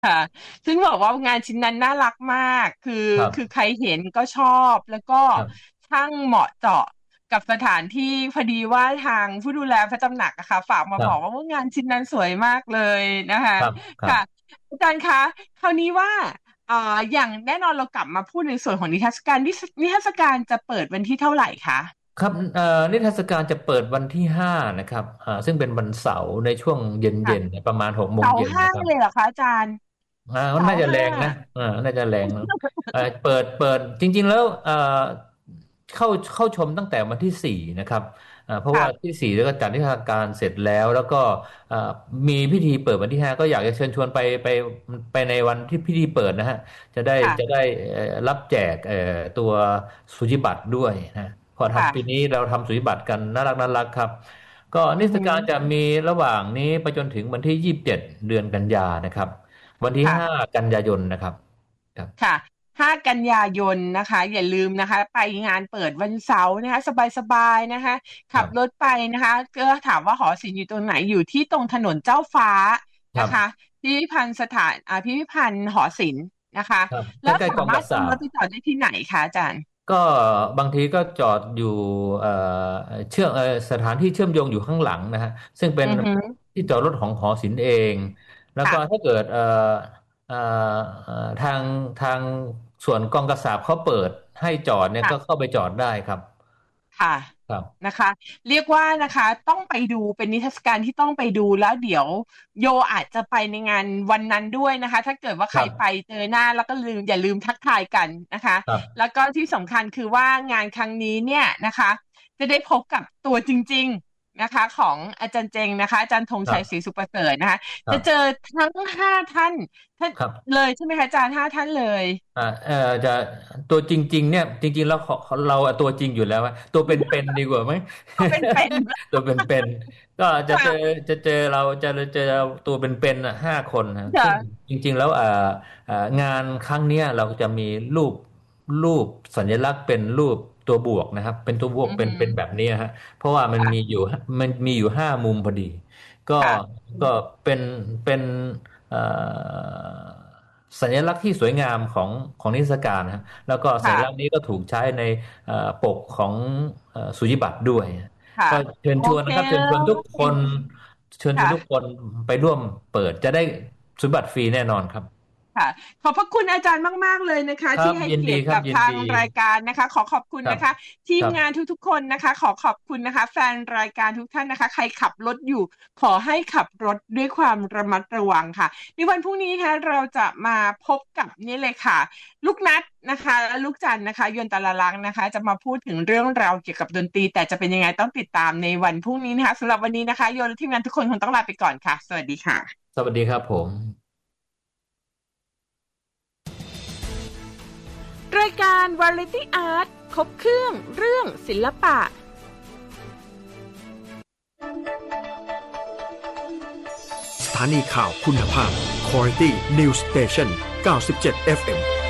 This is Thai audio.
ค่ะซึ่งบอกว่างานชิ้นนั้นน่ารักมากคือครับใครเห็นก็ชอบแล้วก็ครับช่างเหมาะเจาะกับสถานที่พอดีว่าทางผู้ดูแลพระตำหนักอะค่ะฝากมาบอกว่าครับงานชิ้นนั้นสวยมากเลยนะคะครับครับค่ะอาจารย์คะคราวนี้ว่าอ่าอย่างแน่นอนเรากลับมาพูดในส่วนของนิทรรศการจะเปิดวันที่เท่าไหร่คะครับนิทรรศการจะเปิดวันที่5นะครับซึ่งเป็นวันเสาร์ในช่วงเค่ะย็นๆประมาณ6 โมงเสาร์ห้าเย็นนะครับเลยเหรอคะอาจารย์มันน่าจะแรเสาร์ห้างนะน่าจะแรงนะเปิดจริงๆแล้วเข้าชมตั้งแต่วันที่4นะครับเพราะว่าที่ค่ะ 4แล้วก็จัดนิทรรศการเสร็จแล้วก็อ่ามีพิธีเปิดวันที่5ก็อยากจะเชิญชวนไปในวันที่พิธีเปิดนะฮะจะได้ค่ะรับแจกตัวสุจิบัตรด้วยนะพอค่ะทำปีนี้เราทำสุจิบัตรกันน่ารักครับก็นิทรรศอือหือการจะมีระหว่างนี้ไปจนถึงวันที่27เดือนกันยานะครับวันที่5 ค่ะกันยายนนะครับครับค่ะ5 กันยายนนะคะอย่าลืมนะคะไปงานเปิดวันเสาร์นะคะสบายๆนะคะขัครับบรถไปนะคะก็ถามว่าหอศิลป์อยู่ตรงไหนอยู่ที่ตรงถนนเจ้าฟ้านะคะครับพิพิธภัณฑ์สถานพิพิธภัณฑ์หอศิลป์นะคะครับใกแล้วล้ๆกองสามารถซื้อกษาปรถไปจอดได้ที่ไหนคะอาจารย์ก็บางทีก็จอดอยู่เอ่อเชื่อมสถานที่เชื่อมโยงอยู่ข้างหลังนะฮะซึ่งเป็นอือฮึที่จอดรถของหอศิลป์เองแล้วก็ถ้าค่ะเกิดเอ่อทางทางส่วนกองกษาปเขาเปิดให้จอดเนี่ยก็ค่ะเข้าไปจอดได้ครับค่ะครับนะคะเรียกว่านะคะต้องไปดูเป็นนิทรรศการที่ต้องไปดูแล้วเดี๋ยวโยอาจจะไปในงานวันนั้นด้วยนะคะถ้าเกิดว่าใครไปครับเจอหน้าแล้วก็อย่าลืมทักทายกันนะคะครับแล้วก็ที่สำคัญคือว่างานครั้งนี้เนี่ยนะคะจะได้พบกับตัวจริงๆนะคะของอาจารย์เจงนะคะอาจารย์ธงครับชัยศรีสุประเสริฐนะคะจะเจอครับทั้ง5 ท่านท่านครับเลยใช่ไหมคะอาจารย์5 ท่านเลยจะตัวจริงๆเนี่ยจริงๆแล้วเราอะตัวจริงอยู่แล้วอะตัวเป็นๆดีกว่าไหมก็เป็นตัวเป็นๆก็จะเจอค่ะจะเจอตัวเป็นๆ5 คนนะซึ่งค่ะจริงๆแล้วงานครั้งเนี้ยเราจะมีรูปรูปสัญลักษณ์เป็นรูปตัวบวกนะครับเป็นตัวบวกอือหือเป็นแบบนี้ฮะเพราะว่ามันมีค่ะอยู่5 มุมพอดีก็ค่ะก็เป็นเอ่อสัญลักษณ์ที่สวยงามของนิทรรศการนะฮะแล้วก็สัญลักษณ์ค่ะนี้ก็ถูกใช้ในปกของสุจิบัตรด้วยค่ะก็เชิญโอเคชวนนะครับเชิญชวนทุกคนเชิญชวนทุกคค่ะนไปร่วมเปิดจะได้สุจิบัตรฟรีแน่นอนครับค่ะขอบพระคุณอาจารย์มากๆเลยนะคะครับที่ให้ยินดีเกียรติกับครับยินดีทางรายการนะคะขอขอบคุณครับนะคะทีครับมงานทุกๆคนนะคะขอขอบคุณนะคะแฟนรายการทุกท่านนะคะใครขับรถอยู่ขอให้ขับรถด้วยความระมัดระวังค่ะในวันพรุ่งนี้ค่ะเราจะมาพบกับนี่เลยค่ะลูกนัดนะคะและลูกจันทร์นะคะยนตละลักษณ์นะคะจะมาพูดถึงเรื่องราวเกี่ยวกับดนตรีแต่จะเป็นยังไงต้องติดตามในวันพรุ่งนี้นะคะสำหรับวันนี้นะคะโยนและทีมงานทุกคนคงต้องลาไปก่อนค่ะสวัสดีค่ะสวัสดีครับผมรายการ Variety Art ครบเครื่องเรื่องศิลปะสถานีข่าวคุณภาพ Quality News Station 97 FM